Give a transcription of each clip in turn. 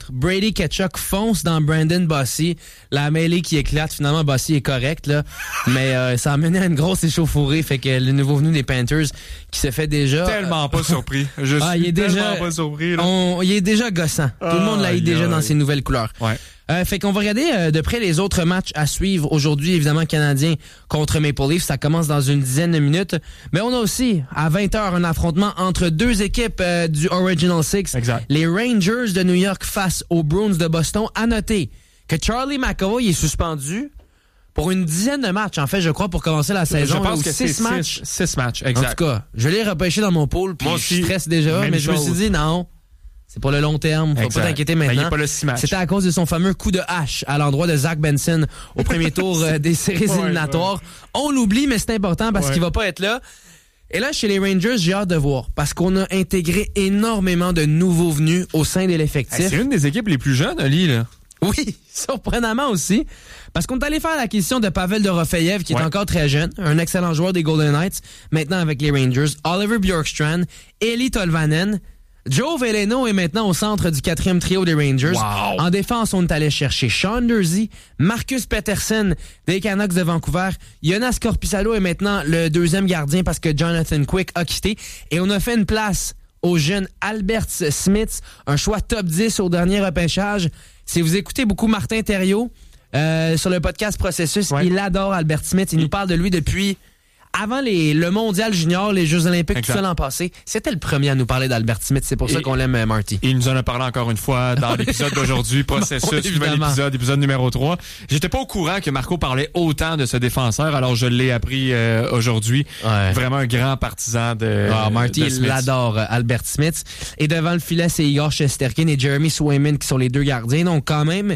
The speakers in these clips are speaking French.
Brady Ketchuk fonce dans Brandon Bossy. La mêlée qui éclate. Finalement, Bossy est correct, là. Mais ça a mené à une grosse échauffourée. Fait que le nouveau venu des Panthers qui se fait déjà... Tellement pas surpris. Je suis tellement pas surpris. Là. Il est déjà gossant. Tout le monde l'a eu déjà dans ses nouvelles couleurs. Ouais. Fait qu'on va regarder de près les autres matchs à suivre aujourd'hui. Évidemment, Canadiens contre Maple Leafs. Ça commence dans une dizaine de minutes. Mais on a aussi, à 20h, un affrontement entre deux équipes du Original Six. Exact. Les Rangers de New York face aux Bruins de Boston. À noter que Charlie McAvoy est suspendu pour une dizaine de matchs, en fait, je crois, pour commencer la saison. Je pense que c'est 6 matchs. 6 matchs, exact. En tout cas, je l'ai repêché dans mon pool, puis je stresse déjà, mais je me suis dit, non, c'est pour le long terme, faut pas t'inquiéter maintenant. Il n'y a pas le 6 matchs. C'était à cause de son fameux coup de hache à l'endroit de Zach Benson au premier tour des séries éliminatoires. On l'oublie, mais c'est important parce qu'il va pas être là. Et là, chez les Rangers, j'ai hâte de voir, parce qu'on a intégré énormément de nouveaux venus au sein de l'effectif. C'est une des équipes les plus jeunes, Oli, là. Oui, surprenamment aussi. Parce qu'on est allé faire l'acquisition de Pavel Dorofeyev, qui est encore très jeune, un excellent joueur des Golden Knights, maintenant avec les Rangers, Oliver Bjorkstrand, Eli Tolvanen, Joe Veleno est maintenant au centre du 4e trio des Rangers. Wow. En défense, on est allé chercher Sean Durzi, Marcus Pettersson des Canucks de Vancouver. Jonas Korpisalo est maintenant le 2e gardien parce que Jonathan Quick a quitté. Et on a fait une place au jeune Albert Smith, un choix top 10 au dernier repêchage. Si vous écoutez beaucoup Martin Thériault sur le podcast Processus, il adore Albert Smith. Il nous parle de lui depuis avant le Mondial Junior, les Jeux Olympiques, tout ça l'an passé. C'était le premier à nous parler d'Albert Smith. C'est pour ça qu'on l'aime, Marty. Il nous en a parlé encore une fois dans l'épisode d'aujourd'hui, Processus, nouvel épisode numéro 3. J'étais pas au courant que Marco parlait autant de ce défenseur, alors je l'ai appris aujourd'hui. Ouais. Vraiment un grand partisan de Marty, il l'adore, Albert Smith. Et devant le filet, c'est Igor Shesterkin et Jeremy Swayman qui sont les deux gardiens. Donc quand même...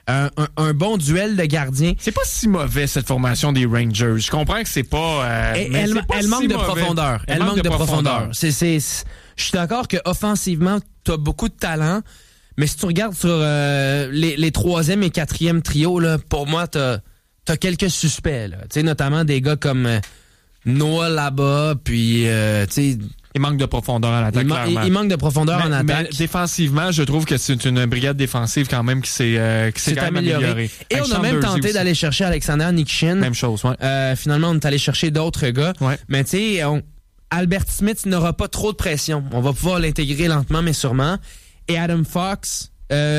Un bon duel de gardiens. C'est pas si mauvais cette formation des Rangers. Je comprends que c'est pas. Elle manque de profondeur. Elle manque de profondeur. Je suis d'accord que offensivement, t'as beaucoup de talent, mais si tu regardes sur les 3e et 4e trios, là, pour moi, t'as quelques suspects. Tu sais, notamment des gars comme Noah là-bas, puis tu sais. Il manque de profondeur en attaque, clairement. Il manque de profondeur en attaque. Mais défensivement, je trouve que c'est une brigade défensive quand même qui s'est quand même améliorée. Et on a même tenté d'aller chercher Alexander Nikishin. Même chose, ouais. Finalement, on est allé chercher d'autres gars. Ouais. Mais tu sais, Albert Smith n'aura pas trop de pression. On va pouvoir l'intégrer lentement, mais sûrement. Et Adam Fox...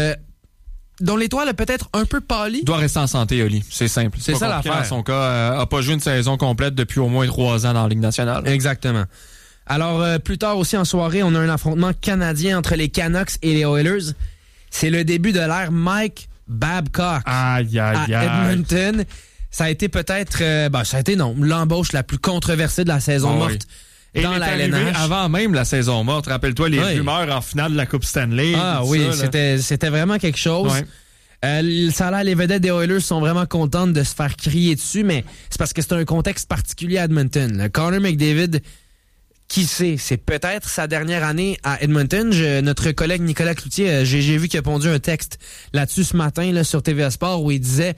dont l'étoile est peut-être un peu pâlie. Il doit rester en santé, Oli. C'est simple. C'est ça l'affaire. Dans son cas, a pas joué une saison complète depuis au moins 3 ans dans la Ligue nationale. Exactement. Alors, plus tard aussi en soirée, on a un affrontement canadien entre les Canucks et les Oilers. C'est le début de l'ère Mike Babcock à Edmonton. Ça a été peut-être... l'embauche la plus controversée de la saison morte. Et dans la LNH. Avant même la saison morte, rappelle-toi les rumeurs en finale de la Coupe Stanley. C'était vraiment quelque chose. Ouais. Ça a l'air, les vedettes des Oilers sont vraiment contentes de se faire crier dessus, mais c'est parce que c'est un contexte particulier à Edmonton. Le Connor McDavid, qui sait, c'est peut-être sa dernière année à Edmonton. Notre collègue Nicolas Cloutier, j'ai vu qu'il a pondu un texte là-dessus ce matin là, sur TVA Sport où il disait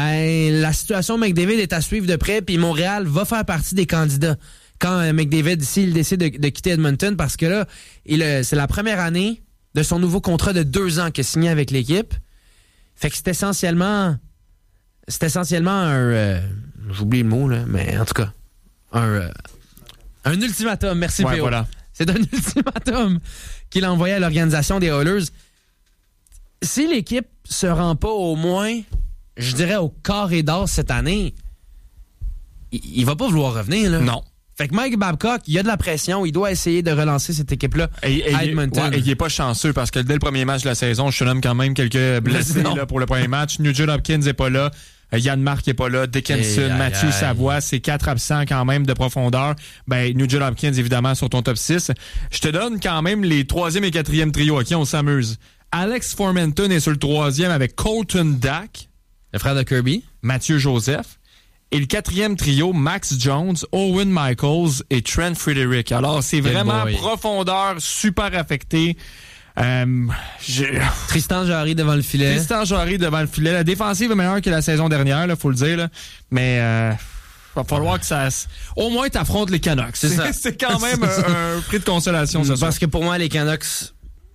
la situation McDavid est à suivre de près, puis Montréal va faire partie des candidats quand McDavid, s'il décide de quitter Edmonton, parce que là, c'est la première année de son nouveau contrat de 2 ans qu'il a signé avec l'équipe. Fait que c'est essentiellement un... j'oublie le mot, là, mais en tout cas, un ultimatum. Merci, P.O. Voilà. C'est un ultimatum qu'il a envoyé à l'organisation des Oilers. Si l'équipe se rend pas au moins, je dirais, au carré d'or cette année, il va pas vouloir revenir, là. Non. Fait que Mike Babcock, il y a de la pression, il doit essayer de relancer cette équipe-là à Edmonton. Et il est pas chanceux parce que dès le premier match de la saison, je te nomme quand même quelques blessés là, pour le premier match. Nugent Hopkins est pas là. Yann Marc est pas là, Dickinson, Mathieu Savoie, c'est 4 absents quand même de profondeur. Nugent Hopkins, évidemment, sur ton top 6. Je te donne quand même les 3e et 4e trios. OK, on s'amuse. Alex Formenton est sur le 3e avec Colton Dack, le frère de Kirby. Mathieu Joseph. Et le 4e trio, Max Jones, Owen Michaels et Trent Frederick. Alors, c'est vraiment profondeur, super affecté. Tristan Jarry devant le filet. La défensive est meilleure que la saison dernière, là, faut le dire. Là. Mais va falloir que ça... Au moins, t'affrontes les Canucks. C'est ça. C'est quand même un prix de consolation. Parce que pour moi, les Canucks...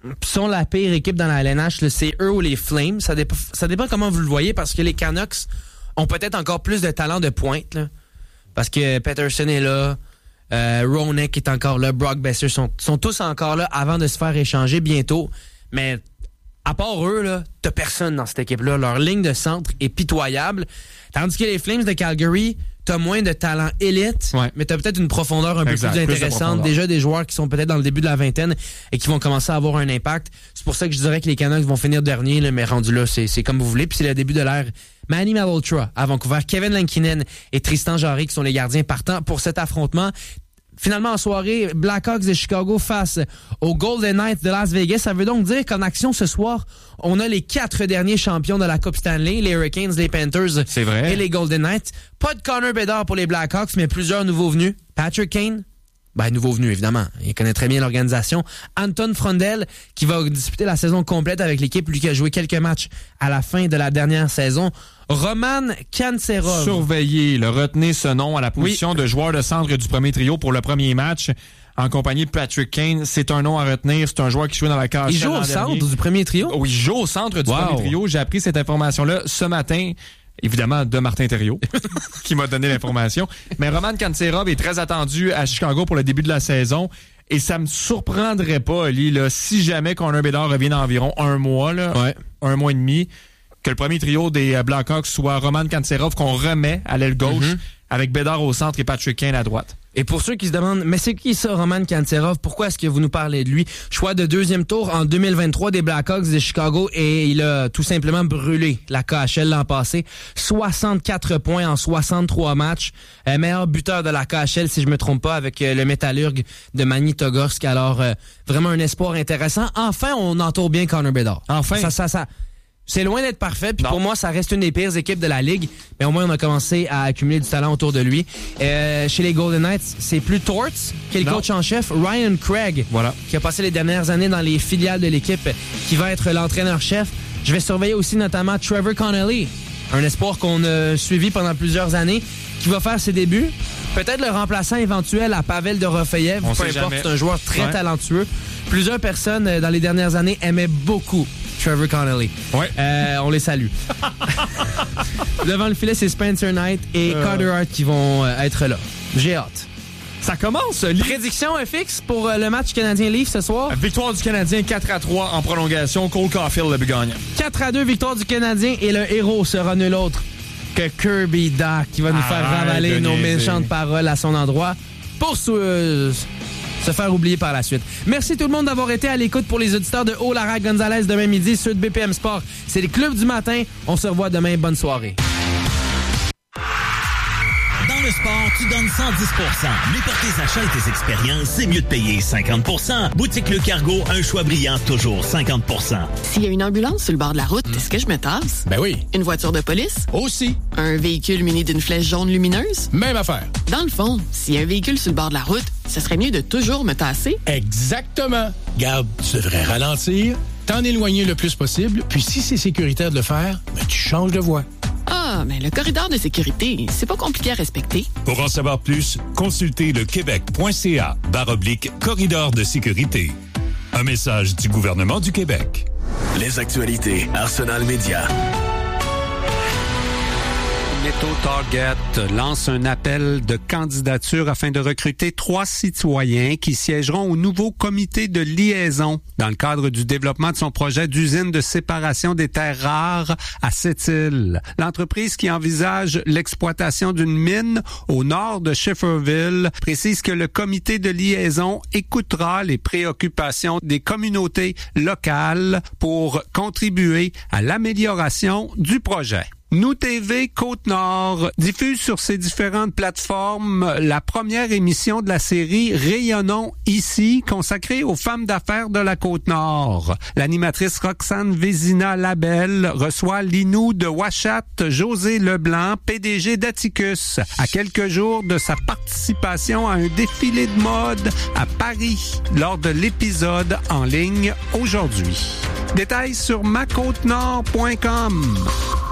sont la pire équipe dans la LNH, là, c'est eux ou les Flames. Ça dépend comment vous le voyez, parce que les Canucks ont peut-être encore plus de talent de pointe, là, parce que Pettersson est là, Roenick est encore là, Brock Besser sont tous encore là avant de se faire échanger bientôt. Mais à part eux, là, t'as personne dans cette équipe-là. Leur ligne de centre est pitoyable. Tandis que les Flames de Calgary, t'as moins de talent élite, mais t'as peut-être une profondeur un peu plus intéressante. Déjà des joueurs qui sont peut-être dans le début de la vingtaine et qui vont commencer à avoir un impact. C'est pour ça que je dirais que les Canucks vont finir dernier, là, mais rendu là, c'est comme vous voulez. Puis c'est le début de l'ère Manny Malhotra à Vancouver, Kevin Lankinen et Tristan Jarry qui sont les gardiens partants pour cet affrontement. Finalement, en soirée, Blackhawks de Chicago face aux Golden Knights de Las Vegas. Ça veut donc dire qu'en action ce soir, on a les 4 derniers champions de la Coupe Stanley, les Hurricanes, les Panthers et les Golden Knights. Pas de Connor Bedard pour les Blackhawks, mais plusieurs nouveaux venus. Patrick Kane, nouveau venu, évidemment. Il connaît très bien l'organisation. Anton Frondel, qui va disputer la saison complète avec l'équipe, lui qui a joué quelques matchs à la fin de la dernière saison. Roman Kantserov. Surveillez, retenez ce nom à la position de joueur de centre du premier trio pour le premier match. En compagnie de Patrick Kane, c'est un nom à retenir. C'est un joueur qui joue dans la KHL. Il joue au centre du premier trio? Oui, il joue au centre du premier trio. J'ai appris cette information-là ce matin. Évidemment, de Martin Thériault, qui m'a donné l'information. Mais Roman Kantserov est très attendu à Chicago pour le début de la saison. Et ça me surprendrait pas, Ali, là, si jamais Connor Bedard revient dans environ un mois, un mois et demi, que le premier trio des Blackhawks soit Roman Kantserov qu'on remet à l'aile gauche, avec Bedard au centre et Patrick Kane à droite. Et pour ceux qui se demandent, mais c'est qui ça, Roman Kantserov? Pourquoi est-ce que vous nous parlez de lui? Choix de 2e tour en 2023 des Blackhawks de Chicago et il a tout simplement brûlé la KHL l'an passé. 64 points en 63 matchs. Meilleur buteur de la KHL, si je me trompe pas, avec le Métallurgue de Magnitogorsk. Alors, vraiment un espoir intéressant. Enfin, on entoure bien Connor Bedard. Enfin. Ça. C'est loin d'être parfait, puis pour moi, ça reste une des pires équipes de la Ligue, mais au moins, on a commencé à accumuler du talent autour de lui. Chez les Golden Knights, c'est plus Torts qui est le coach en chef, Ryan Craig, qui a passé les dernières années dans les filiales de l'équipe, qui va être l'entraîneur-chef. Je vais surveiller aussi notamment Trevor Connolly, un espoir qu'on a suivi pendant plusieurs années, qui va faire ses débuts. Peut-être le remplaçant éventuel à Pavel Dorofeyev, peu importe, c'est un joueur très talentueux. Plusieurs personnes dans les dernières années aimaient beaucoup Trevor Connolly. On les salue. Devant le filet, c'est Spencer Knight et Carter Hart qui vont être là. J'ai hâte. Ça commence. Prédiction fixe pour le match Canadien-Leafs ce soir? Victoire du Canadien 4-3 en prolongation. Cole Caulfield le but gagnant. 4-2, victoire du Canadien et le héros sera nul autre que Kirby Dach qui va nous faire ravaler nos méchantes paroles à son endroit pour se faire oublier par la suite. Merci tout le monde d'avoir été à l'écoute. Pour les auditeurs de Lara Gonzalez demain midi, ceux de BPM Sport. C'est les clubs du matin. On se revoit demain. Bonne soirée. Dans le sport, tu donnes 110%. Mais pour tes achats et tes expériences, c'est mieux de payer 50%. Boutique Le Cargo, un choix brillant, toujours 50%. S'il y a une ambulance sur le bord de la route, est-ce que je me tasse? Ben oui. Une voiture de police? Aussi. Un véhicule muni d'une flèche jaune lumineuse? Même affaire. Dans le fond, s'il y a un véhicule sur le bord de la route, ce serait mieux de toujours me tasser? Exactement. Garde, tu devrais ralentir, t'en éloigner le plus possible, puis si c'est sécuritaire de le faire, ben tu changes de voie. Ah, mais le corridor de sécurité, c'est pas compliqué à respecter. Pour en savoir plus, consultez lequebec.ca/corridor de sécurité. Un message du gouvernement du Québec. Les actualités Arsenal Média. Netto Target lance un appel de candidature afin de recruter 3 citoyens qui siégeront au nouveau comité de liaison dans le cadre du développement de son projet d'usine de séparation des terres rares à Sept-Îles. L'entreprise qui envisage l'exploitation d'une mine au nord de Schefferville précise que le comité de liaison écoutera les préoccupations des communautés locales pour contribuer à l'amélioration du projet. Nous TV Côte-Nord diffuse sur ses différentes plateformes la première émission de la série Rayonnons ici, consacrée aux femmes d'affaires de la Côte-Nord. L'animatrice Roxane Vézina-Labelle reçoit Linou de Ouachat, José Leblanc, PDG d'Atticus, à quelques jours de sa participation à un défilé de mode à Paris lors de l'épisode en ligne aujourd'hui. Détails sur macôtenord.com.